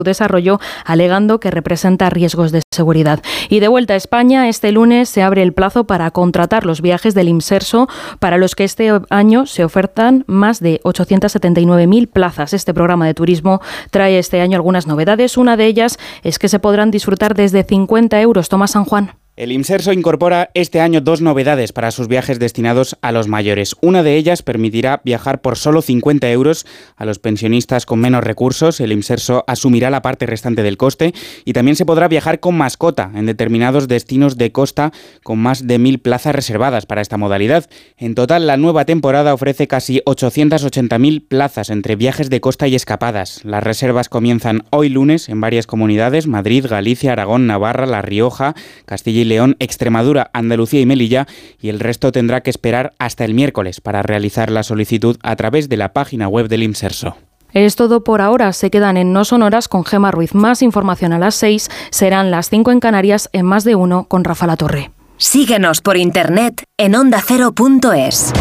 desarrollo, alegando que representa riesgos de seguridad. Y de vuelta a España, este lunes se abre el plazo para contratar los viajes del Imserso, para los que este año se ofertan más de 879.000 plazas. Este programa de turismo trae este año algunas novedades. Una de ellas es que se podrán disfrutar desde 50 euros. Tomás San Juan. El Imserso incorpora este año 2 novedades para sus viajes destinados a los mayores. Una de ellas permitirá viajar por solo 50 euros a los pensionistas con menos recursos. El Imserso asumirá la parte restante del coste y también se podrá viajar con mascota en determinados destinos de costa con más de 1.000 plazas reservadas para esta modalidad. En total, la nueva temporada ofrece casi 880.000 plazas entre viajes de costa y escapadas. Las reservas comienzan hoy lunes en varias comunidades: Madrid, Galicia, Aragón, Navarra, La Rioja, Castilla y León, Extremadura, Andalucía y Melilla, y el resto tendrá que esperar hasta el miércoles para realizar la solicitud a través de la página web del Imserso. Es todo por ahora. Se quedan en No Sonoras con Gemma Ruiz. Más información a las 6. Serán las 5 en Canarias en Más de Uno con Rafa Latorre. Síguenos por internet en ondacero.es.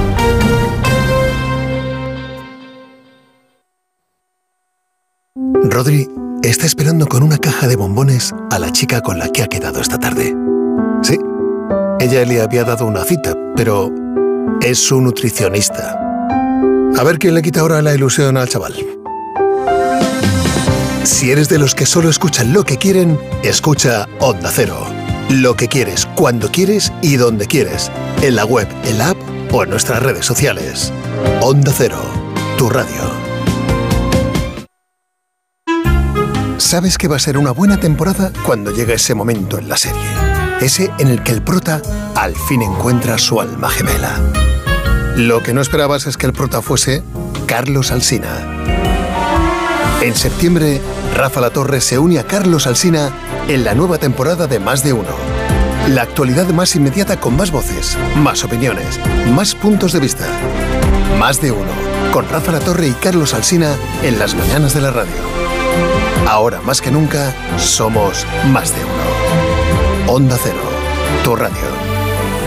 Rodri está esperando con una caja de bombones a la chica con la que ha quedado esta tarde. Sí, ella le había dado una cita, pero es su nutricionista. A ver quién le quita ahora la ilusión al chaval. Si eres de los que solo escuchan lo que quieren, escucha Onda Cero. Lo que quieres, cuando quieres y donde quieres. En la web, en la app o en nuestras redes sociales. Onda Cero, tu radio. Sabes que va a ser una buena temporada cuando llega ese momento en la serie. Ese en el que el prota al fin encuentra su alma gemela. Lo que no esperabas es que el prota fuese Carlos Alsina. En septiembre, Rafa Latorre se une a Carlos Alsina en la nueva temporada de Más de Uno. La actualidad más inmediata con más voces, más opiniones, más puntos de vista. Más de Uno, con Rafa Latorre y Carlos Alsina en las mañanas de la radio. Ahora más que nunca, somos Más de Uno. Onda Cero, tu radio.